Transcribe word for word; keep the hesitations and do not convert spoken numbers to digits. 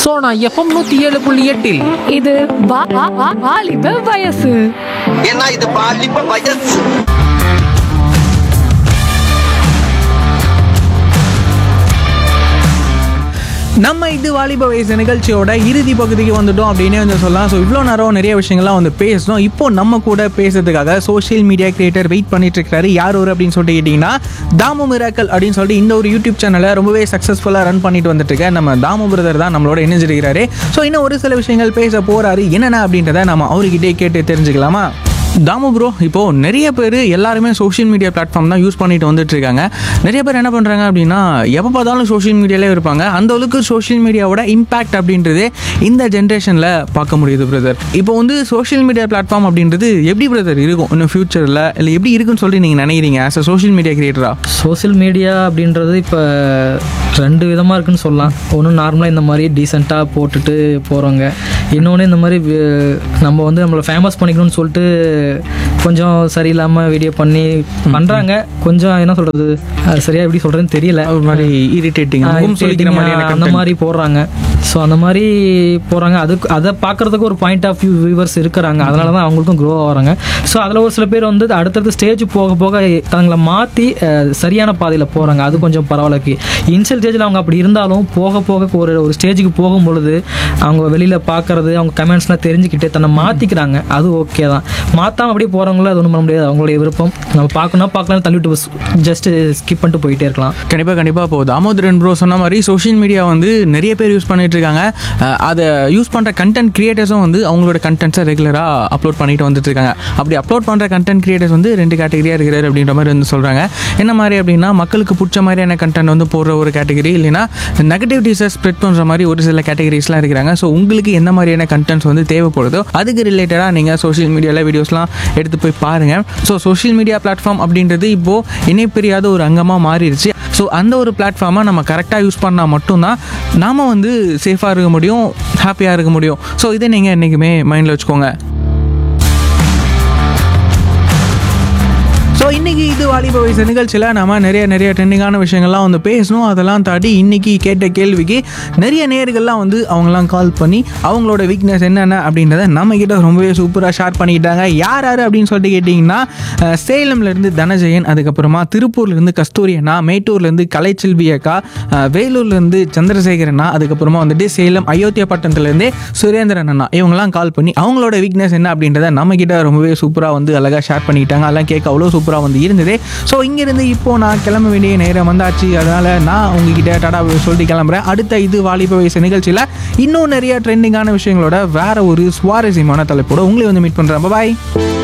Sona FM நூத்தி ஏழு புள்ளி எட்டில் இது வா- வா- வா- வாலிப வயசு. ஏன்னா இது பாலிப்ப வயசு. நம்ம இது வாலிப வயசு நிகழ்ச்சியோட இறுதி பகுதிக்கு வந்துட்டோம் அப்படின்னே வந்து சொல்லலாம். ஸோ இவ்வளோ நேரம் நிறைய விஷயங்கள்லாம் வந்து பேசணும். இப்போ நம்ம கூட பேசுறதுக்காக சோஷியல் மீடியா கிரியேட்டர் வெயிட் பண்ணிட்டு இருக்காரு. யார் ஒரு அப்படின்னு சொல்லிட்டு கேட்டிங்கன்னா தாமு மிராக்கல் அப்படின்னு சொல்லிட்டு இந்த ஒரு யூடியூப் சேனலை ரொம்பவே சக்ஸஸ்ஃபுல்லாக ரன் பண்ணிட்டு வந்துட்டு இருக்க நம்ம தாமு பிரதர் தான் நம்மளோட இணைஞ்சிருக்கிறாரு. ஸோ இன்னும் ஒரு சில விஷயங்கள் பேச போறாரு. என்னென்ன அப்படின்றத நம்ம அவர்கிட்டே கேட்டு தெரிஞ்சுக்கலாமா? தாமு ப்ரோ, இப்போது நிறைய பேர் எல்லாருமே சோஷியல் மீடியா பிளாட்ஃபார்ம் தான் யூஸ் பண்ணிட்டு வந்துட்டு இருக்காங்க. நிறைய பேர் என்ன பண்ணுறாங்க அப்படின்னா எப்போ பார்த்தாலும் சோஷியல் மீடியாலே இருப்பாங்க. அந்த அளவுக்கு சோஷியல் மீடியாவோட இம்பேக்ட் அப்படின்றது இந்த ஜென்ரேஷனில் பார்க்க முடியுது பிரதர். இப்போ வந்து சோஷியல் மீடியா பிளாட்ஃபார்ம் அப்படின்றது எப்படி பிரதர் இருக்கும் இன்னும் ஃபியூச்சரில், இல்லை எப்படி இருக்குன்னு சொல்லி நீங்கள் நினைக்கிறீங்க as a social media கிரியேட்டரா? Social media அப்படின்றது இப்போ ரெண்டு விதமாக இருக்குன்னு சொல்லலாம். ஒன்று நார்மலாக இந்த மாதிரி டீசெண்டாக போட்டுட்டு போகிறவங்க, இன்னொன்று இந்த மாதிரி வி- நம்ம வந்து நம்மளை ஃபேமஸ் பண்ணிக்கணும்னு சொல்லிட்டு கொஞ்சம் சரியில்லாமல் வீடியோ பண்ணி பண்ணுறாங்க. கொஞ்சம் என்ன சொல்கிறது, அது சரியாக எப்படி சொல்கிறதுன்னு தெரியல, ஒரு மாதிரி இரிட்டேட்டிங் சொல்லிக்கிற மாதிரியான அந்த content. மாதிரி போடுறாங்க. ஸோ அந்த மாதிரி போகிறாங்க. அதுக்கு அதை பார்க்குறதுக்கு ஒரு பாயிண்ட் ஆஃப் வியூ வியூவர்ஸ் இருக்கிறாங்க. அதனால தான் அவங்களுக்கும் க்ரோ ஆகிறாங்க. ஸோ அதில் ஒரு சில பேர் வந்து அடுத்தடுத்த ஸ்டேஜ் போக போக தங்களை மாற்றி சரியான பாதையில் போகிறாங்க. அது கொஞ்சம் பரவாயில்ல. இனிஷியல் ஸ்டேஜில் அவங்க அப்படி இருந்தாலும் போக போக ஒரு ஒரு ஸ்டேஜுக்கு போகும் பொழுது அவங்க வெளியில் பார்க்குறது, அவங்க கமெண்ட்ஸ்லாம் தெரிஞ்சுக்கிட்டு தன்னை மாற்றிக்கிறாங்க. அது ஓகே தான். மாற்றாமல் அப்படியே போகிறவங்கள அது ஒன்றும் பண்ண முடியாது. அவங்களுடைய விருப்பம். நம்ம பார்க்கணும் பார்க்கலாம் தள்ளிவிட்டு ஜஸ்ட் ஸ்கிப் பண்ணிட்டு போயிட்டே இருக்கலாம். கண்டிப்பாக கண்டிப்பாக இப்போ தாமோதரன் ப்ரோ சொன்ன மாதிரி சோஷியல் மீடியா வந்து நிறைய பேர் யூஸ் பண்ணிட்டு இருக்காங்க. அஹ் அதை யூஸ் பண்ணுற கண்டென்ட் கிரியேட்டர்ஸும் வந்து அவங்களோட கண்டென்ட்ஸை ரெகுலராக அப்லோட் பண்ணிட்டு வந்துட்டு இருக்காங்க. அப்படி அப்லோட் பண்ணுற கண்டென்ட் கிரியேட்டர்ஸ் வந்து ரெண்டு கேட்டகரியாக இருக்கிறார் அப்படின்ற மாதிரி வந்து சொல்கிறாங்க. என்ன மாதிரி அப்படின்னா மக்களுக்கு பிடிச்ச மாதிரியான கண்டென்ட் வந்து போடுற ஒரு கேட்டகரி, இல்லைன்னா நெகட்டிவிட்டிஸை ஸ்ப்ரெட் பண்ணுற மாதிரி ஒரு சில கேட்டகரிஸ்லாம் இருக்கிறாங்க. ஸோ உங்களுக்கு என்ன மாதிரியான கண்டென்ட்ஸ் வந்து தேவைப்படுதோ அதுக்கு ரிலேட்டடாக நீங்கள் சோஷியல் மீடியாவில் வீடியோஸ்லாம் எடுத்து போய் பாருங்கள். ஸோ சோஷியல் மீடியா பிளாட்ஃபார்ம் அப்படின்றது இப்போது இணைப்பிரியாத ஒரு அங்கமாக மாறிடுச்சு. ஸோ அந்த ஒரு பிளாட்ஃபார்மை நம்ம கரெக்டாக யூஸ் பண்ணால் மட்டும்தான் நாம் வந்து சேஃபாக இருக்க முடியும், ஹாப்பியாக இருக்க முடியும். ஸோ இதை நீங்கள் என்றைக்குமே மைண்டில் வச்சுக்கோங்க. ஸோ இன்றைக்கி இது வாலிப வயசு நிகழ்ச்சியில் நம்ம நிறைய நிறைய ட்ரெண்டிங்கான விஷயங்கள்லாம் வந்து பேசணும். அதெல்லாம் தாண்டி இன்றைக்கி கேட்ட கேள்விக்கு நிறைய நேயர்கள்லாம் வந்து அவங்களாம் கால் பண்ணி அவங்களோட வீக்னஸ் என்னென்ன அப்படின்றத நம்மக்கிட்ட ரொம்பவே சூப்பராக ஷேர் பண்ணிக்கிட்டாங்க. யார் யார் அப்படின்னு சொல்லிட்டு கேட்டிங்கன்னா அஹ், சேலம்லேருந்து தனஜெயன், அதுக்கப்புறமா திருப்பூர்லேருந்து கஸ்தூரி அண்ணா, மேட்டூர்லேருந்து கலைச்செல்வி அக்கா, அஹ், வேலூர்லேருந்து சந்திரசேகரண்ணா, அதுக்கப்புறமா வந்துட்டு சேலம் அயோத்தியாப்பட்டினத்துலேருந்து சுரேந்திரன் அண்ணா, இவங்கெல்லாம் கால் பண்ணி அவங்களோட வீக்னஸ் என்ன அப்படின்றத நம்மக்கிட்ட ரொம்பவே சூப்பராக வந்து அழகாக ஷேர் பண்ணிக்கிட்டாங்க. அதெல்லாம் கேட்க அவ்வளோ சூப்பராக வந்து இருந்தது. ஸோ இங்கேருந்து இப்போது நான் கிளம்ப வேண்டிய நேரம் வந்தாச்சு. அதனால் நான் உங்ககிட்ட டாடா சொல்லிட்டு கிளம்புறேன். அடுத்த இது வாலிப வயசு நிகழ்ச்சியில் இன்னும் நிறைய ட்ரெண்டிங்கான விஷயங்களோட வேற ஒரு சுவாரஸ்யமான தலைப்போட உங்களை வந்து மீட் பண்ணுறேன். பாய்.